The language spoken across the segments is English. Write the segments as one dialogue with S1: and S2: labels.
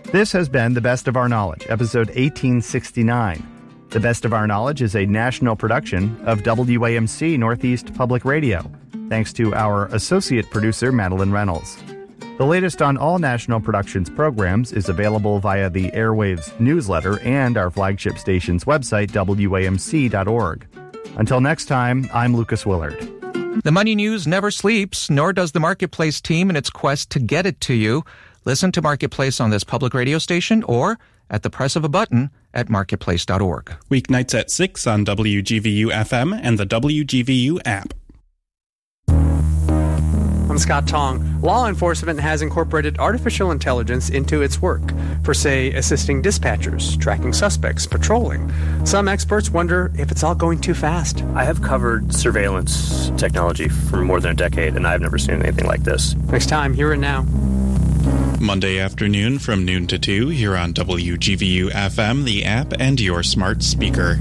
S1: This has been The Best of Our Knowledge, episode 1869. The Best of Our Knowledge is a national production of WAMC Northeast Public Radio, thanks to our associate producer, Madeline Reynolds. The latest on all National Productions programs is available via the Airwaves newsletter and our flagship station's website, WAMC.org. Until next time, I'm Lucas Willard.
S2: The Money News never sleeps, nor does the Marketplace team in its quest to get it to you. Listen to Marketplace on this public radio station or at the press of a button at marketplace.org.
S3: Weeknights at 6 on WGVU-FM and the WGVU app.
S4: I'm Scott Tong. Law enforcement has incorporated artificial intelligence into its work for, say, assisting dispatchers, tracking suspects, patrolling. Some experts wonder if it's all going too fast.
S5: I have covered surveillance technology for more than a decade, and I've never seen anything like this.
S4: Next time, hear it now.
S3: Monday afternoon from noon to 2 here on WGVU-FM, the app, and your smart speaker.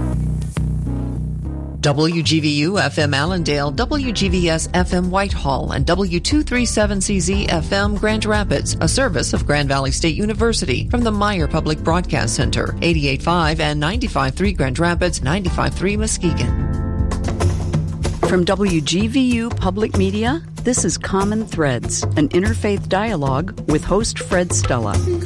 S6: WGVU-FM Allendale, WGVS-FM Whitehall, and W237CZ-FM Grand Rapids, a service of Grand Valley State University from the Meyer Public Broadcast Center, 88.5 and 95.3 Grand Rapids, 95.3 Muskegon.
S7: From WGVU Public Media, this is Common Threads, an interfaith dialogue with host Fred Stella.